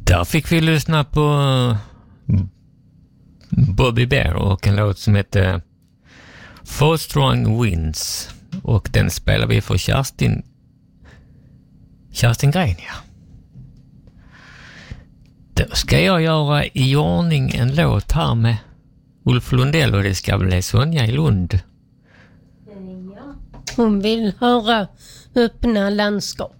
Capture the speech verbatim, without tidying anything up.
Där fick vi lyssna på Bobby Bear och en låt som heter Four Strong Winds, och den spelar vi för Kerstin Kerstin Gren, ja. Då ska jag göra i ordning en låt här med Ulf Lundell, och det ska bli Sonja i Lund. Hon vill höra Öppna landskap.